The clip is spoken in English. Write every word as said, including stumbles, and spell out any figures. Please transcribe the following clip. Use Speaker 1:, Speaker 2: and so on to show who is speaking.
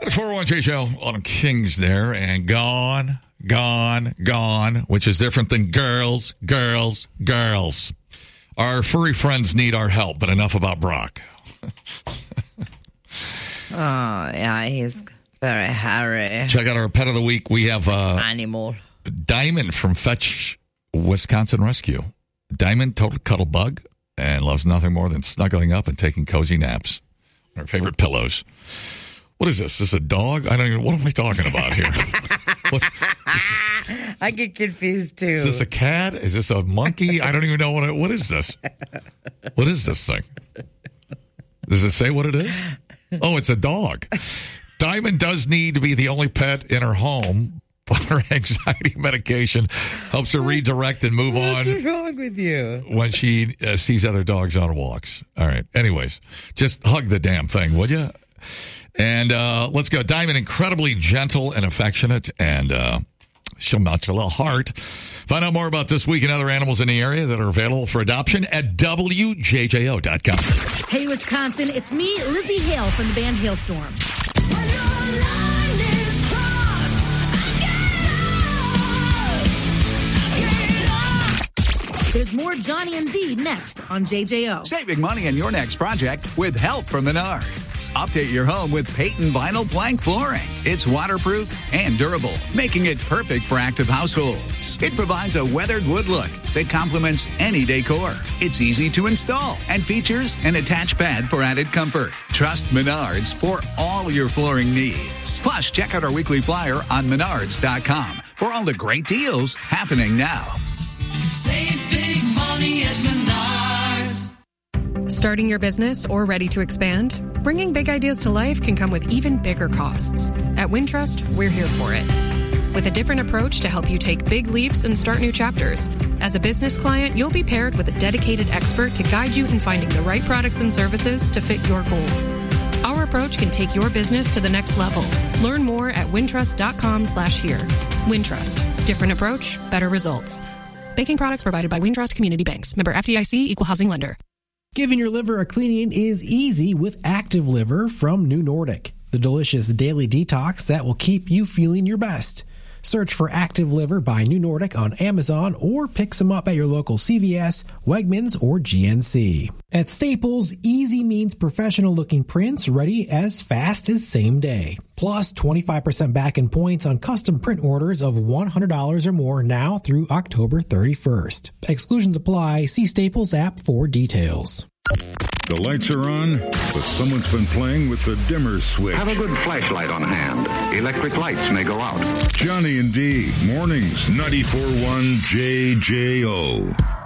Speaker 1: four oh one J J O, Autumn Kings there, and gone, gone, gone, which is different than girls, girls, girls. Our furry friends need our help, but enough about Brock.
Speaker 2: Oh, yeah, he's very hairy.
Speaker 1: Check out our pet of the week. We have uh,
Speaker 2: animal.
Speaker 1: Diamond from Fetch Wisconsin Rescue. Diamond, total cuddle bug, and loves nothing more than snuggling up and taking cozy naps on her favorite pillows. What is this? Is this a dog? I don't even. What am I talking about here? What,
Speaker 2: I get confused too.
Speaker 1: is this a cat? Is this a monkey? I don't even know what. It, what is this? What is this thing? Does it say what it is? Oh, it's a dog. Diamond does need to be the only pet in her home, but her anxiety medication helps her redirect and move on.
Speaker 2: What's wrong with you?
Speaker 1: When she uh, sees other dogs on walks. All right. Anyways, just hug the damn thing, would you? And uh, let's go. Diamond, incredibly gentle and affectionate, and uh, she'll melt your little heart. Find out more about this week and other animals in the area that are available for adoption at W J J O dot com.
Speaker 3: Hey, Wisconsin, it's me, Lizzie Hale from the band Hailstorm. There's more Johnny and Dee next on J J O.
Speaker 4: Saving money on your next project with help from Menards. Update your home with Peyton Vinyl Plank Flooring. It's waterproof and durable, making it perfect for active households. It provides a weathered wood look that complements any decor. It's easy to install and features an attached pad for added comfort. Trust Menards for all your flooring needs. Plus, check out our weekly flyer on menards dot com for all the great deals happening now.
Speaker 5: Save big money at Menards.
Speaker 6: Starting your business or ready to expand? Bringing big ideas to life can come with even bigger costs. At Wintrust, we're here for it. With a different approach to help you take big leaps and start new chapters. As a business client, you'll be paired with a dedicated expert to guide you in finding the right products and services to fit your goals. Our approach can take your business to the next level. Learn more at wintrust.com slash here. Wintrust. Different approach, better results. Banking products provided by Wintrust Community Banks. Member F D I C, Equal Housing Lender.
Speaker 7: Giving your liver a cleaning is easy with Active Liver from New Nordic, the delicious daily detox that will keep you feeling your best. Search for Active Liver by New Nordic on Amazon or pick some up at your local C V S, Wegmans, or G N C. At Staples, easy means professional-looking prints ready as fast as same day. Plus, twenty-five percent back in points on custom print orders of one hundred dollars or more now through October thirty-first. Exclusions apply. See Staples app for details.
Speaker 8: The lights are on, but someone's been playing with the dimmer switch.
Speaker 9: Have a good flashlight on hand. Electric lights may go out.
Speaker 8: Johnny and Dee, mornings, ninety-four point one J J O.